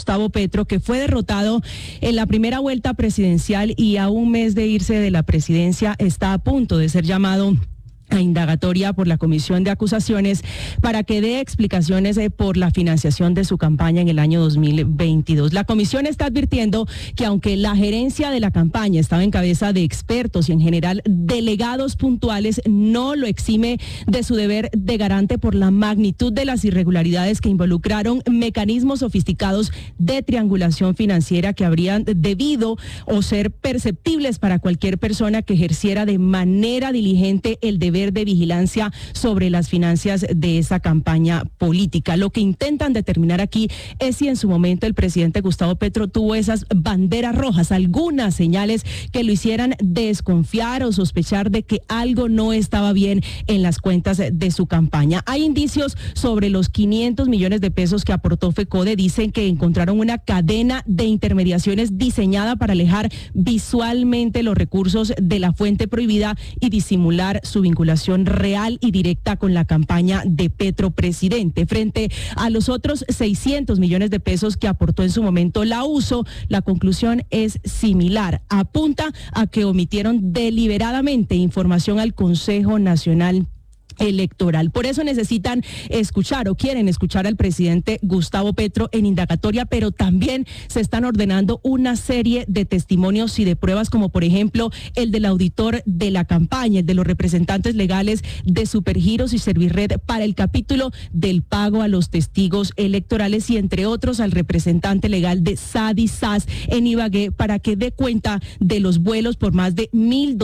Gustavo Petro, que fue derrotado en la primera vuelta presidencial y a un mes de irse de la presidencia está a punto de ser llamado a indagatoria por la Comisión de Acusaciones para que dé explicaciones por la financiación de su campaña en el año 2022. La comisión está advirtiendo que aunque la gerencia de la campaña estaba en cabeza de expertos y en general delegados puntuales, no lo exime de su deber de garante por la magnitud de las irregularidades que involucraron mecanismos sofisticados de triangulación financiera que habrían debido o ser perceptibles para cualquier persona que ejerciera de manera diligente el deber de vigilancia sobre las finanzas de esa campaña política. Lo que intentan determinar aquí es si en su momento el presidente Gustavo Petro tuvo esas banderas rojas, algunas señales que lo hicieran desconfiar o sospechar de que algo no estaba bien en las cuentas de su campaña. Hay indicios sobre los 500 millones de pesos que aportó FECODE. Dicen que encontraron una cadena de intermediaciones diseñada para alejar visualmente los recursos de la fuente prohibida y disimular su vinculación real y directa con la campaña de Petro presidente. Frente a los otros 600 millones de pesos que aportó en su momento la USO, la conclusión es similar. Apunta a que omitieron deliberadamente información al Consejo Nacional Electoral. Por eso necesitan escuchar o quieren escuchar al presidente Gustavo Petro en indagatoria, pero también se están ordenando una serie de testimonios y de pruebas, como por ejemplo el del auditor de la campaña, el de los representantes legales de Supergiros y Servirred para el capítulo del pago a los testigos electorales y entre otros al representante legal de Sadi SAS en Ibagué para que dé cuenta de los vuelos por más de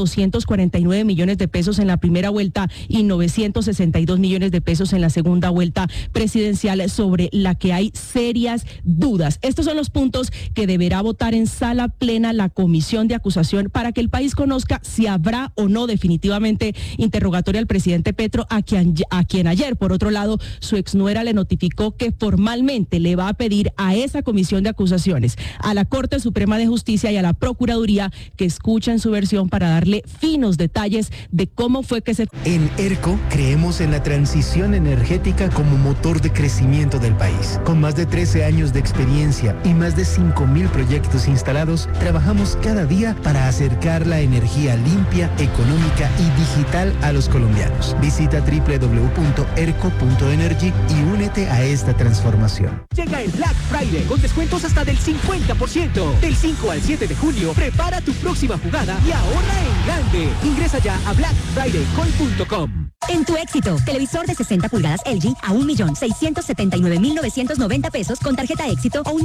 1.249 millones de pesos en la primera vuelta y 962 millones de pesos en la segunda vuelta presidencial, sobre la que hay serias dudas. Estos son los puntos que deberá votar en sala plena la Comisión de Acusación para que el país conozca si habrá o no definitivamente interrogatoria al presidente Petro, a quien ayer, por otro lado, su exnuera le notificó que formalmente le va a pedir a esa Comisión de Acusaciones, a la Corte Suprema de Justicia y a la Procuraduría que escuchen su versión para darle finos detalles de cómo fue que se... En ERCO creemos en la transición energética como motor de crecimiento del país. Con más de 13 años de experiencia y más de 5.000 proyectos instalados, trabajamos cada día para acercar la energía limpia, económica y digital a los colombianos. Visita www.erco.energy y únete a esta transformación. Llega el Black Friday con descuentos hasta del 50%. Del 5 al 7 de julio, prepara tu próxima jugada y ahorra en grande. Ingresa ya a blackfridaycoin.com. En Tu Éxito, televisor de 60 pulgadas LG a 1.679.990 pesos con tarjeta Éxito o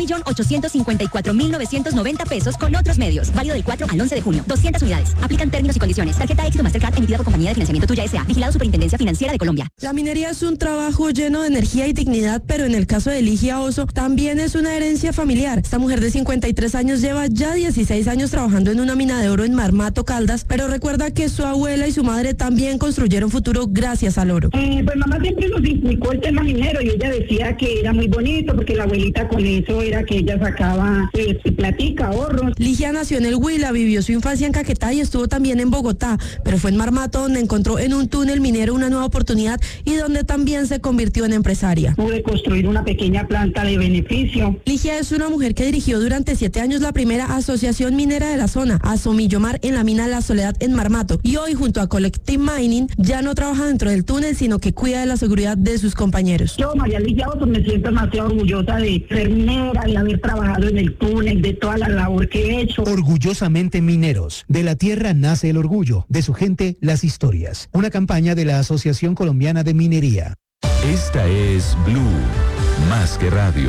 1.854.990 pesos con otros medios. Válido del 4 al 11 de junio. 200 unidades. Aplican términos y condiciones. Tarjeta Éxito Mastercard emitida por Compañía de Financiamiento Tuya S.A. Vigilado Superintendencia Financiera de Colombia. La minería es un trabajo lleno de energía y dignidad, pero en el caso de Ligia Oso también es una herencia familiar. Esta mujer de 53 años lleva ya 16 años trabajando en una mina de oro en Marmato, Caldas, pero recuerda que su abuela y su madre también construyeron futuro gracias al oro. Pues mamá siempre nos inculcó el tema minero y ella decía que era muy bonito porque la abuelita con eso era que ella sacaba platica, ahorros. Ligia nació en el Huila, vivió su infancia en Caquetá y estuvo también en Bogotá, pero fue en Marmato donde encontró en un túnel minero una nueva oportunidad y donde también se convirtió en empresaria. Pude construir una pequeña planta de beneficio. Ligia es una mujer que dirigió durante 7 años la primera asociación minera de la zona, Asomillomar, en la mina La Soledad en Marmato, y hoy junto a Collective Mining ya no trabaja dentro del túnel, sino que cuida de la seguridad de sus compañeros. Yo, María Ligia Oso, me siento demasiado orgullosa de ser minera, de haber trabajado en el túnel, de toda la labor que he hecho. Orgullosamente mineros. De la tierra nace el orgullo, de su gente las historias. Una campaña de la Asociación Colombiana de Minería. Esta es Blue, más que radio.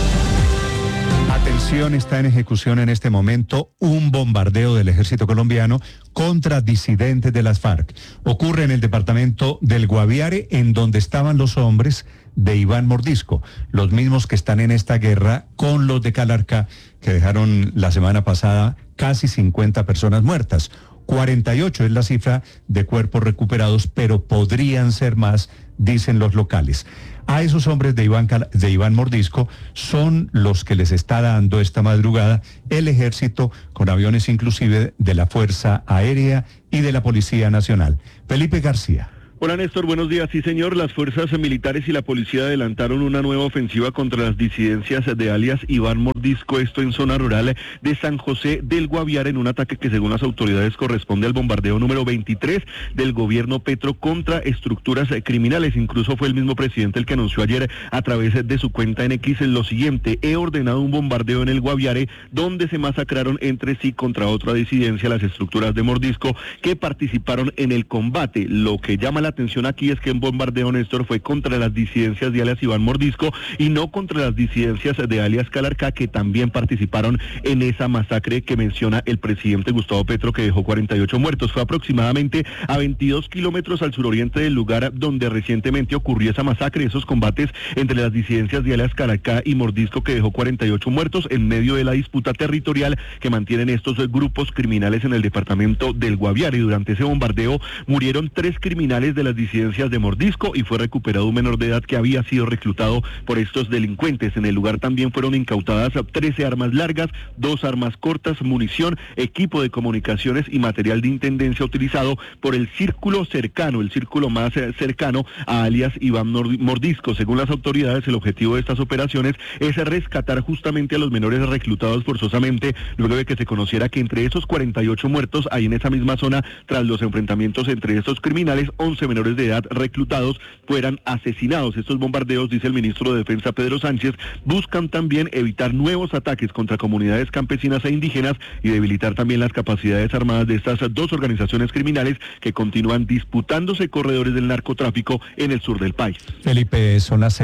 Atención, está en ejecución en este momento un bombardeo del ejército colombiano contra disidentes de las FARC. Ocurre en el departamento del Guaviare, en donde estaban los hombres de Iván Mordisco, los mismos que están en esta guerra con los de Calarcá, que dejaron la semana pasada casi 50 personas muertas. 48 es la cifra de cuerpos recuperados, pero podrían ser más, dicen los locales. A esos hombres de Iván Mordisco son los que les está dando esta madrugada el ejército, con aviones inclusive de la Fuerza Aérea y de la Policía Nacional. Felipe García. Hola Néstor, buenos días. Sí señor, las fuerzas militares y la policía adelantaron una nueva ofensiva contra las disidencias de alias Iván Mordisco, esto en zona rural de San José del Guaviare, en un ataque que según las autoridades corresponde al bombardeo número 23 del gobierno Petro contra estructuras criminales. Incluso fue el mismo presidente el que anunció ayer a través de su cuenta en X lo siguiente: he ordenado un bombardeo en el Guaviare donde se masacraron entre sí contra otra disidencia las estructuras de Mordisco que participaron en el combate. Lo que llama la atención aquí es que un bombardeo, Néstor, fue contra las disidencias de alias Iván Mordisco y no contra las disidencias de alias Calarcá, que también participaron en esa masacre que menciona el presidente Gustavo Petro, que dejó 48 muertos. Fue aproximadamente a 22 kilómetros al suroriente del lugar donde recientemente ocurrió esa masacre, esos combates entre las disidencias de alias Calarcá y Mordisco, que dejó 48 muertos en medio de la disputa territorial que mantienen estos grupos criminales en el departamento del Guaviare. Durante ese bombardeo murieron 3 criminales de las disidencias de Mordisco y fue recuperado un menor de edad que había sido reclutado por estos delincuentes. En el lugar también fueron incautadas 13 armas largas, 2 armas cortas, munición, equipo de comunicaciones y material de intendencia utilizado por el círculo cercano, el círculo más cercano a alias Iván Mordisco. Según las autoridades, el objetivo de estas operaciones es rescatar justamente a los menores reclutados forzosamente, luego de que se conociera que entre esos 48 muertos hay en esa misma zona, tras los enfrentamientos entre estos criminales, 11 menores de edad reclutados fueran asesinados. Estos bombardeos, dice el ministro de Defensa Pedro Sánchez, buscan también evitar nuevos ataques contra comunidades campesinas e indígenas y debilitar también las capacidades armadas de estas dos organizaciones criminales que continúan disputándose corredores del narcotráfico en el sur del país. Felipe, son las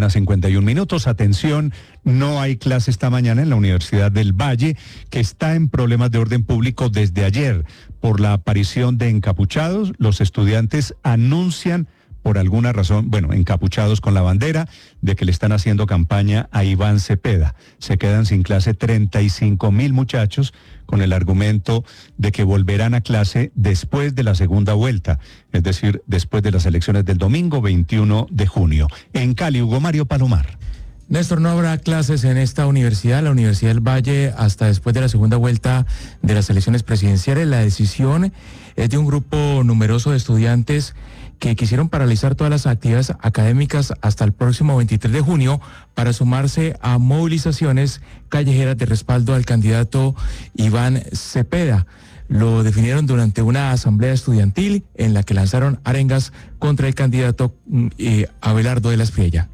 6:51 a.m. Atención, no hay clase esta mañana en la Universidad del Valle, que está en problemas de orden público desde ayer. Por la aparición de encapuchados, los estudiantes anuncian por alguna razón, encapuchados con la bandera de que le están haciendo campaña a Iván Cepeda. Se quedan sin clase 35.000 muchachos con el argumento de que volverán a clase después de la segunda vuelta, es decir, después de las elecciones del domingo 21 de junio. En Cali, Hugo Mario Palomar. Néstor, no habrá clases en esta universidad, la Universidad del Valle, hasta después de la segunda vuelta de las elecciones presidenciales. La decisión es de un grupo numeroso de estudiantes que quisieron paralizar todas las actividades académicas hasta el próximo 23 de junio para sumarse a movilizaciones callejeras de respaldo al candidato Iván Cepeda. Lo definieron durante una asamblea estudiantil en la que lanzaron arengas contra el candidato Abelardo de la Espriella.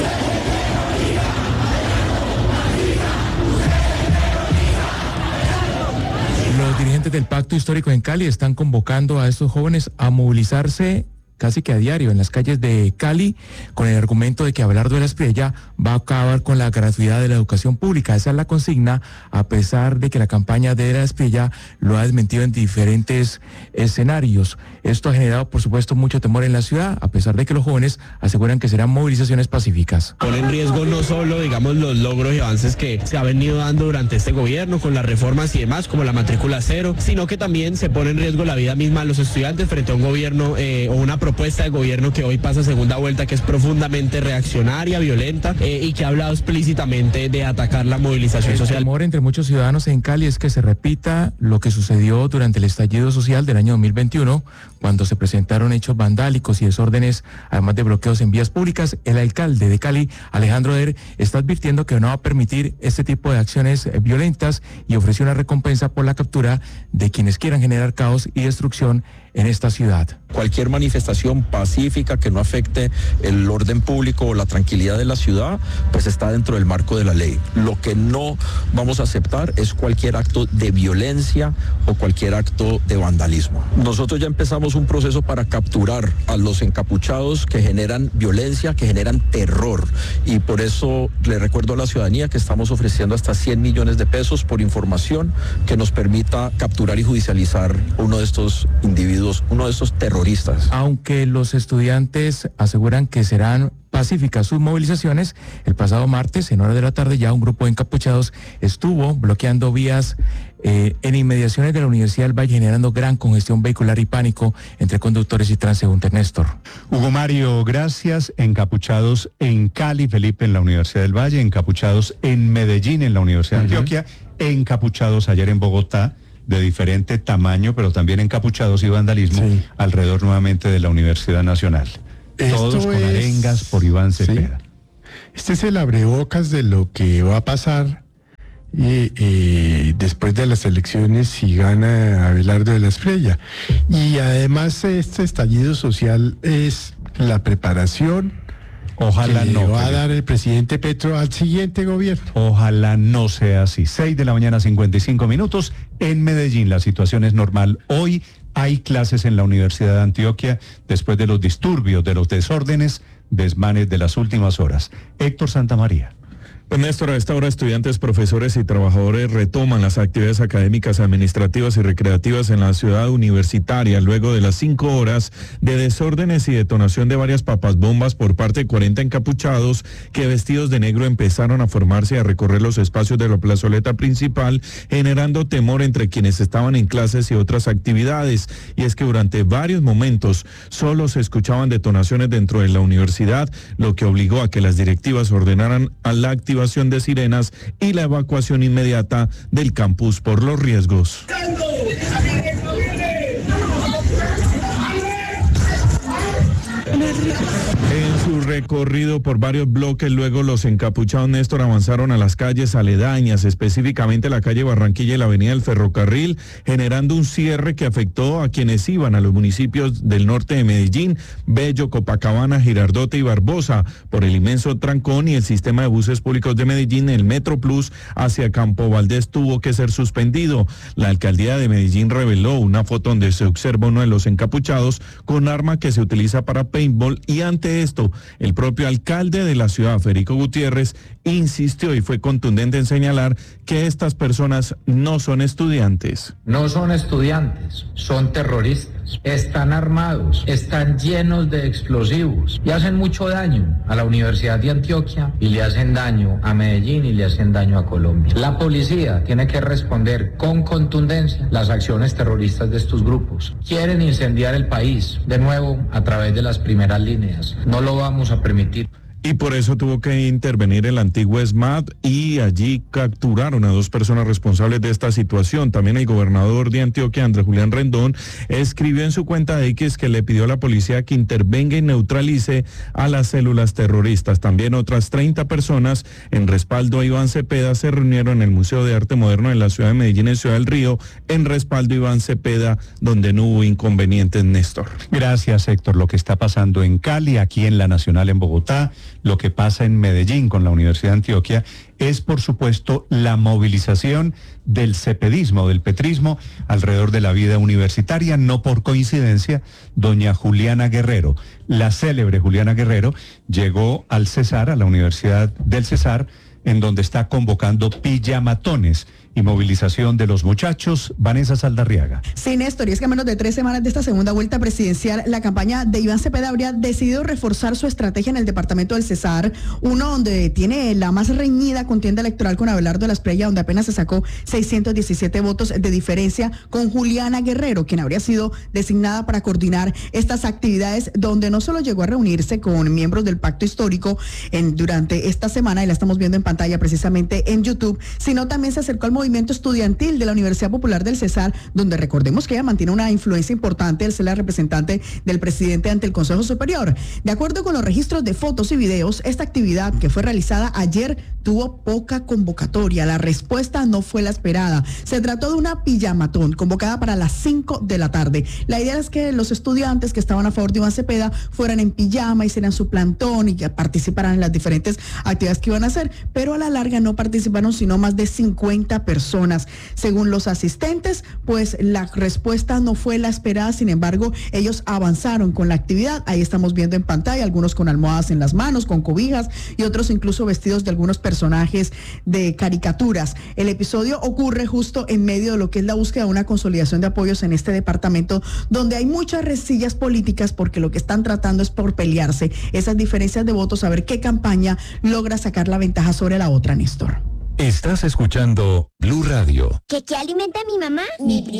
Los dirigentes del Pacto Histórico en Cali están convocando a estos jóvenes a movilizarse casi que a diario en las calles de Cali con el argumento de que Abelardo de la Espriella va a acabar con la gratuidad de la educación pública. Esa es la consigna, a pesar de que la campaña de la Espriella lo ha desmentido en diferentes escenarios. Esto ha generado, por supuesto, mucho temor en la ciudad, a pesar de que los jóvenes aseguran que serán movilizaciones pacíficas. Pone en riesgo no solo, los logros y avances que se ha venido dando durante este gobierno con las reformas y demás, como la matrícula cero, sino que también se pone en riesgo la vida misma de los estudiantes frente a un gobierno o una propuesta de gobierno que hoy pasa segunda vuelta, que es profundamente reaccionaria, violenta y que ha hablado explícitamente de atacar la movilización social. El temor entre muchos ciudadanos en Cali es que se repita lo que sucedió durante el estallido social del año 2021, cuando se presentaron hechos vandálicos y desórdenes, además de bloqueos en vías públicas. El alcalde de Cali, Alejandro Der, está advirtiendo que no va a permitir este tipo de acciones violentas y ofreció una recompensa por la captura de quienes quieran generar caos y destrucción en esta ciudad. Cualquier manifestación pacífica que no afecte el orden público o la tranquilidad de la ciudad, pues está dentro del marco de la ley. Lo que no vamos a aceptar es cualquier acto de violencia o cualquier acto de vandalismo. Nosotros ya empezamos un proceso para capturar a los encapuchados que generan violencia, que generan terror, y por eso le recuerdo a la ciudadanía que estamos ofreciendo hasta 100 millones de pesos por información que nos permita capturar y judicializar uno de estos individuos, uno de estos terroristas. Aunque los estudiantes aseguran que serán pacíficas sus movilizaciones, el pasado martes, en horas de la tarde, ya un grupo de encapuchados estuvo bloqueando vías en inmediaciones de la Universidad del Valle, generando gran congestión vehicular y pánico entre conductores y transeúntes. Néstor. Hugo Mario, gracias. Encapuchados en Cali, Felipe, en la Universidad del Valle, encapuchados en Medellín, en la Universidad de Antioquia, encapuchados ayer en Bogotá, de diferente tamaño, pero también encapuchados y vandalismo alrededor nuevamente de la Universidad Nacional. Todos con arengas por Iván Cepeda. Este es el abrebocas de lo que va a pasar después de las elecciones si gana Abelardo de la Espriella. Y además este estallido social es la preparación Ojalá que no va a dar el presidente Petro al siguiente gobierno. Ojalá no sea así. 6:55 a.m. En Medellín la situación es normal. Hoy hay clases en la Universidad de Antioquia después de los disturbios, de los desórdenes, desmanes de las últimas horas. Héctor Santamaría. Pues Néstor, a esta hora estudiantes, profesores y trabajadores retoman las actividades académicas, administrativas y recreativas en la ciudad universitaria luego de las 5 horas de desórdenes y detonación de varias papas bombas por parte de 40 encapuchados que vestidos de negro empezaron a formarse y a recorrer los espacios de la plazoleta principal, generando temor entre quienes estaban en clases y otras actividades. Y es que durante varios momentos solo se escuchaban detonaciones dentro de la universidad, lo que obligó a que las directivas ordenaran a la activación de sirenas y la evacuación inmediata del campus por los riesgos. En su recorrido por varios bloques, luego los encapuchados, Néstor, avanzaron a las calles aledañas, específicamente la calle Barranquilla y la avenida del Ferrocarril, generando un cierre que afectó a quienes iban a los municipios del norte de Medellín, Bello, Copacabana, Girardota y Barbosa, por el inmenso trancón, y el sistema de buses públicos de Medellín, el Metro Plus, hacia Campo Valdés tuvo que ser suspendido. La alcaldía de Medellín reveló una foto donde se observa uno de los encapuchados con arma que se utiliza para paintball, y ante esto, el propio alcalde de la ciudad, Federico Gutiérrez, insistió y fue contundente en señalar que estas personas no son estudiantes. No son estudiantes, son terroristas. Están armados, están llenos de explosivos y hacen mucho daño a la Universidad de Antioquia y le hacen daño a Medellín y le hacen daño a Colombia. La policía tiene que responder con contundencia las acciones terroristas de estos grupos. Quieren incendiar el país, de nuevo, a través de las primeras líneas. No lo vamos a permitir. Y por eso tuvo que intervenir el antiguo ESMAD y allí capturaron a 2 personas responsables de esta situación. También el gobernador de Antioquia, Andrés Julián Rendón, escribió en su cuenta de X que le pidió a la policía que intervenga y neutralice a las células terroristas. También otras 30 personas en respaldo a Iván Cepeda se reunieron en el Museo de Arte Moderno en la ciudad de Medellín, en Ciudad del Río, en respaldo a Iván Cepeda, donde no hubo inconvenientes, Néstor. Gracias, Héctor. Lo que está pasando en Cali, aquí en la Nacional en Bogotá, lo que pasa en Medellín con la Universidad de Antioquia es, por supuesto, la movilización del cepedismo, del petrismo, alrededor de la vida universitaria. No por coincidencia, doña Juliana Guerrero, la célebre Juliana Guerrero, llegó al Cesar, a la Universidad del Cesar, en donde está convocando pijamatones y movilización de los muchachos. Vanessa Saldarriaga. Sí, Néstor, y es que a menos de 3 semanas de esta segunda vuelta presidencial, la campaña de Iván Cepeda habría decidido reforzar su estrategia en el departamento del Cesar, uno donde tiene la más reñida contienda electoral con Abelardo de la Espriella, donde apenas se sacó 617 votos de diferencia con Juliana Guerrero, quien habría sido designada para coordinar estas actividades, donde no solo llegó a reunirse con miembros del pacto histórico durante esta semana, y la estamos viendo en pantalla precisamente en YouTube, sino también se acercó al movimiento estudiantil de la Universidad Popular del Cesar, donde recordemos que ella mantiene una influencia importante al ser la representante del presidente ante el Consejo Superior. De acuerdo con los registros de fotos y videos, esta actividad que fue realizada ayer tuvo poca convocatoria. La respuesta no fue la esperada. Se trató de una pijamatón convocada para las 5 de la tarde. La idea es que los estudiantes que estaban a favor de Iván Cepeda fueran en pijama, hicieran su plantón y que participaran en las diferentes actividades que iban a hacer, pero a la larga no participaron sino más de 50 personas. Según los asistentes, pues la respuesta no fue la esperada, sin embargo, ellos avanzaron con la actividad. Ahí estamos viendo en pantalla, algunos con almohadas en las manos, con cobijas, y otros incluso vestidos de algunos personajes de caricaturas. El episodio ocurre justo en medio de lo que es la búsqueda de una consolidación de apoyos en este departamento, donde hay muchas rencillas políticas, porque lo que están tratando es por pelearse esas diferencias de votos, a ver qué campaña logra sacar la ventaja sobre la otra, Néstor. Estás escuchando Blue Radio. ¿Qué alimenta a mi mamá? Mi